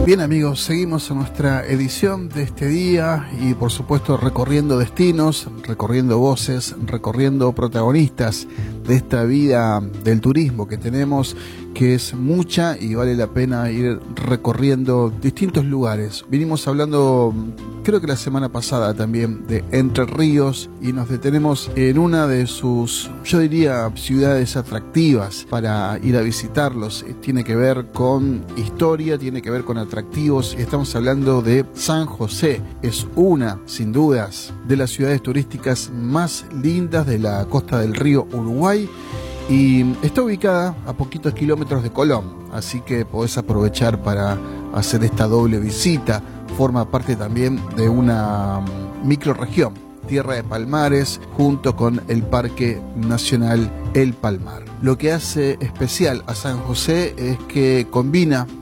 Bien amigos, seguimos en nuestra edición de este día y por supuesto recorriendo destinos, recorriendo voces, recorriendo protagonistas de esta vida del turismo que tenemos, que es mucha y vale la pena ir recorriendo distintos lugares. Vinimos hablando, creo que la semana pasada también, de Entre Ríos y nos detenemos en una de sus, yo diría, ciudades atractivas para ir a visitarlos. Tiene que ver con historia, tiene que ver con atractivos. Estamos hablando de San José. Es una, sin dudas, de las ciudades turísticas más lindas de la costa del río Uruguay. Y está ubicada a poquitos kilómetros de Colón, así que podés aprovechar para hacer esta doble visita. Forma parte también de una microrregión, Tierra de Palmares, junto con el Parque Nacional El Palmar. Lo que hace especial a San José es que combina